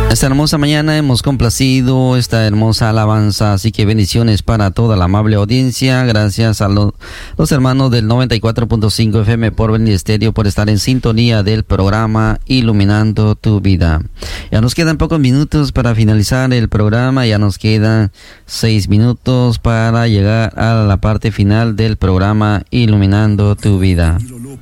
Esta hermosa mañana hemos complacido esta hermosa alabanza, así que bendiciones para toda la amable audiencia. Gracias a los hermanos del 94.5 FM por Porvenir Estéreo por estar en sintonía del programa Iluminando tu Vida. Ya nos quedan pocos minutos para finalizar el programa, ya nos quedan 6 minutos para llegar a la parte final del programa Iluminando tu Vida.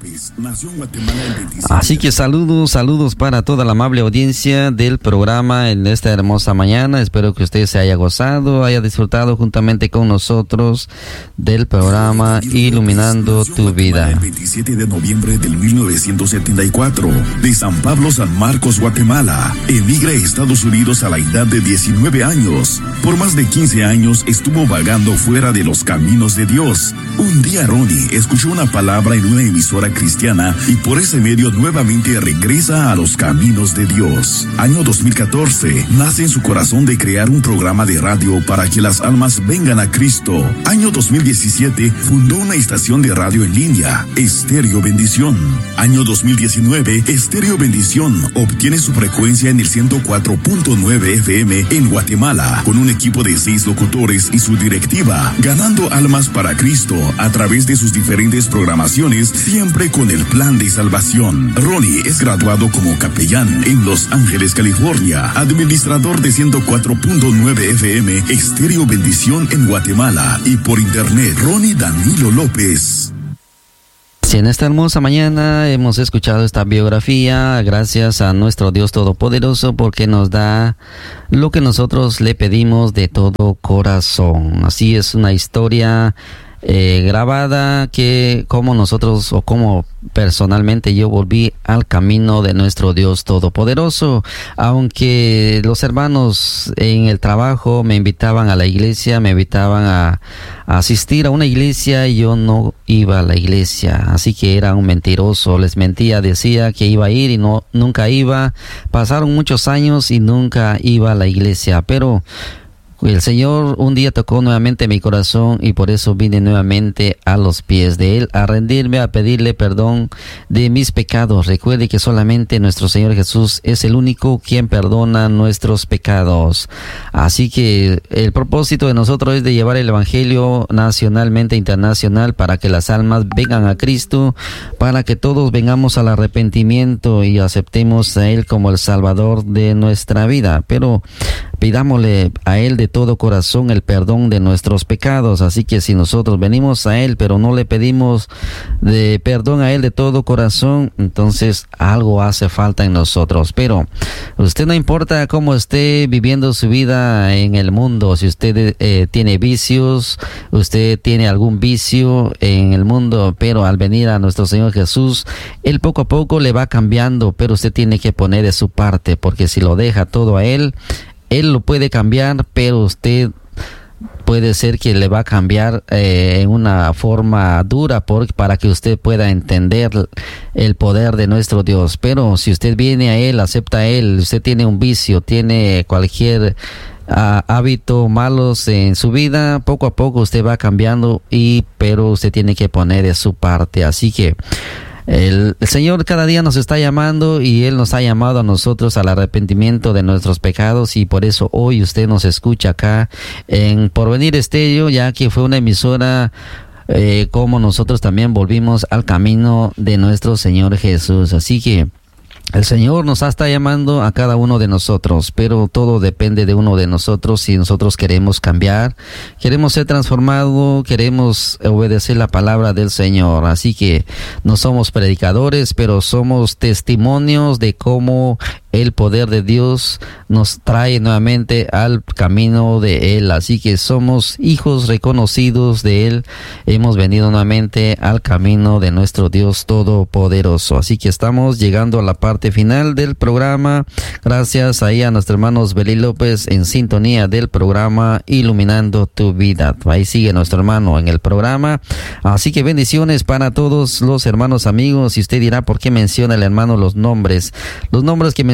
Así que saludos para toda la amable audiencia del programa en esta hermosa mañana. Espero que usted se haya gozado, haya disfrutado juntamente con nosotros del programa Iluminando tu Vida. El 27 de noviembre del 1974, de San Pablo, San Marcos, Guatemala, emigra a Estados Unidos a la edad de 19 años. Por más de 15 años estuvo vagando fuera de los caminos de Dios. Un día Ronnie escuchó una palabra en una emisora cristiana y por ese medio nuevamente regresa a los caminos de Dios. Año 2014, nace en su corazón de crear un programa de radio para que las almas vengan a Cristo. Año 2017, fundó una estación de radio en línea, Estéreo Bendición. Año 2019, Estéreo Bendición obtiene su frecuencia en el 104.9 FM en Guatemala, con un equipo de 6 locutores y su directiva, ganando almas para Cristo a través de sus diferentes programaciones, siempre con el plan de salvación. Ronnie es graduado como capellán en Los Ángeles, California, administrador de 104.9 FM Estéreo Bendición en Guatemala y por internet Ronnie Danilo López. Sí, en esta hermosa mañana hemos escuchado esta biografía gracias a nuestro Dios Todopoderoso porque nos da lo que nosotros le pedimos de todo corazón. Así es una historia grabada que como nosotros o como personalmente yo volví al camino de nuestro Dios Todopoderoso, aunque los hermanos en el trabajo me invitaban a la iglesia, me invitaban a asistir a una iglesia y yo no iba a la iglesia, así que era un mentiroso, les mentía, decía que iba a ir y nunca iba. Pasaron muchos años y nunca iba a la iglesia, pero el Señor un día tocó nuevamente mi corazón y por eso vine nuevamente a los pies de Él, a rendirme, a pedirle perdón de mis pecados. Recuerde que solamente nuestro Señor Jesús es el único quien perdona nuestros pecados. Así que el propósito de nosotros es de llevar el Evangelio nacionalmente, internacional, para que las almas vengan a Cristo, para que todos vengamos al arrepentimiento y aceptemos a Él como el Salvador de nuestra vida. Pero pidámosle a Él de todo corazón el perdón de nuestros pecados. Así que si nosotros venimos a Él pero no le pedimos de perdón a Él de todo corazón, entonces algo hace falta en nosotros. Pero usted, no importa cómo esté viviendo su vida en el mundo, si usted tiene vicios, usted tiene algún vicio en el mundo, pero al venir a nuestro Señor Jesús, Él poco a poco le va cambiando, pero usted tiene que poner de su parte, porque si lo deja todo a Él, Él lo puede cambiar, pero usted puede ser que le va a cambiar en una forma dura para que usted pueda entender el poder de nuestro Dios. Pero si usted viene a Él, acepta a Él, usted tiene un vicio, tiene cualquier hábito malos en su vida, poco a poco usted va cambiando, pero usted tiene que poner de su parte. Así que el Señor cada día nos está llamando y Él nos ha llamado a nosotros al arrepentimiento de nuestros pecados, y por eso hoy usted nos escucha acá en Porvenir Estéreo, ya que fue una emisora como nosotros también volvimos al camino de nuestro Señor Jesús. Así que el Señor nos está llamando a cada uno de nosotros, pero todo depende de uno de nosotros. Si nosotros queremos cambiar, queremos ser transformados, queremos obedecer la palabra del Señor. Así que no somos predicadores, pero somos testimonios de cómo el poder de Dios nos trae nuevamente al camino de Él. Así que somos hijos reconocidos de Él. Hemos venido nuevamente al camino de nuestro Dios Todopoderoso. Así que estamos llegando a la parte final del programa. Gracias ahí a nuestro hermano Osbelí López en sintonía del programa Iluminando tu Vida. Ahí sigue nuestro hermano en el programa. Así que bendiciones para todos los hermanos amigos. Y usted dirá, ¿por qué menciona el hermano los nombres? Los nombres que menciona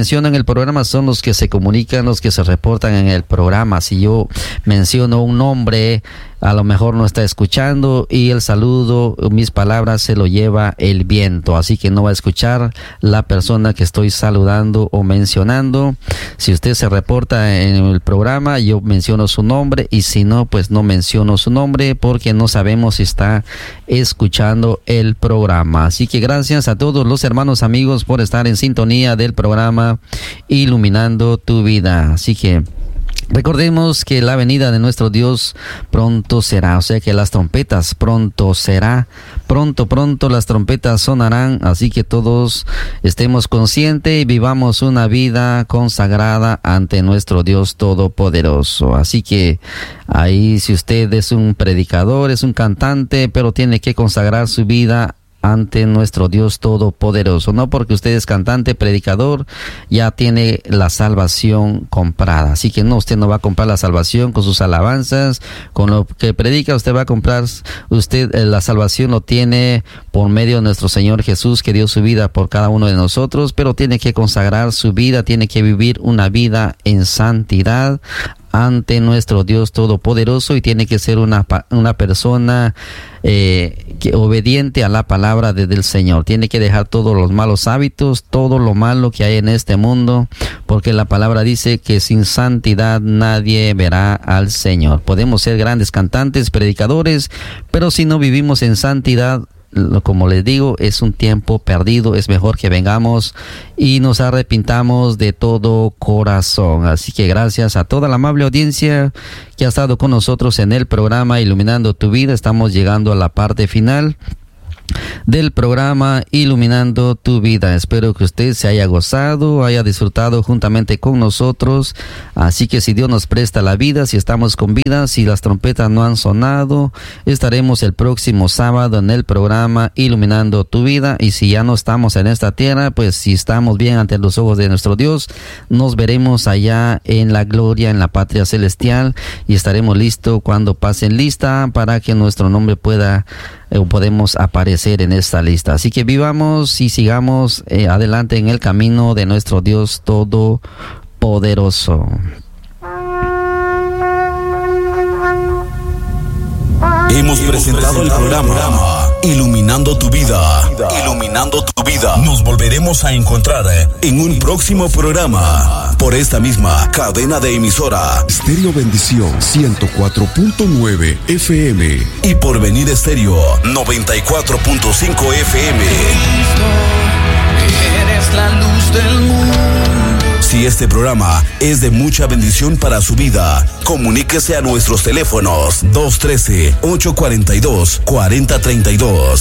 menciono en el programa son los que se comunican, los que se reportan en el programa. Si yo menciono un nombre, a lo mejor no está escuchando y el saludo, mis palabras se lo lleva el viento, así que no va a escuchar la persona que estoy saludando o mencionando. Si usted se reporta en el programa, yo menciono su nombre, y si no, pues no menciono su nombre porque no sabemos si está escuchando el programa. Así que gracias a todos los hermanos amigos por estar en sintonía del programa Iluminando tu Vida. Así que recordemos que la venida de nuestro Dios pronto será, o sea que las trompetas pronto será, pronto las trompetas sonarán, así que todos estemos conscientes y vivamos una vida consagrada ante nuestro Dios Todopoderoso. Así que ahí, si usted es un predicador, es un cantante, pero tiene que consagrar su vida ante nuestro Dios Todopoderoso. No porque usted es cantante, predicador, ya tiene la salvación comprada. Así que no, usted no va a comprar la salvación con sus alabanzas, con lo que predica. Usted va a comprar, la salvación lo tiene por medio de nuestro Señor Jesús, que dio su vida por cada uno de nosotros, pero tiene que consagrar su vida, tiene que vivir una vida en santidad ante nuestro Dios Todopoderoso, y tiene que ser una persona obediente a la palabra del Señor. Tiene que dejar todos los malos hábitos, todo lo malo que hay en este mundo, porque la palabra dice que sin santidad nadie verá al Señor. Podemos ser grandes cantantes, predicadores, pero si no vivimos en santidad, como les digo, es un tiempo perdido. Es mejor que vengamos y nos arrepintamos de todo corazón. Así que gracias a toda la amable audiencia que ha estado con nosotros en el programa Iluminando tu Vida. Estamos llegando a la parte final del programa Iluminando tu Vida. Espero que usted se haya gozado, haya disfrutado juntamente con nosotros. Así que si Dios nos presta la vida, si estamos con vida, si las trompetas no han sonado, estaremos el próximo sábado en el programa Iluminando tu Vida. Y si ya no estamos en esta tierra, pues si estamos bien ante los ojos de nuestro Dios, nos veremos allá en la gloria, en la patria celestial, y estaremos listos cuando pasen lista para que nuestro nombre podemos aparecer en esta lista. Así que vivamos y sigamos adelante en el camino de nuestro Dios Todopoderoso. Hemos presentado el programa Iluminando tu Vida. Iluminando tu Vida. Nos volveremos a encontrar en un próximo programa por esta misma cadena de emisora Estéreo Bendición 104.9 FM y Porvenir Estéreo 94.5 FM. Eres la luz del mundo. Si este programa es de mucha bendición para su vida, comuníquese a nuestros teléfonos 213-842-4032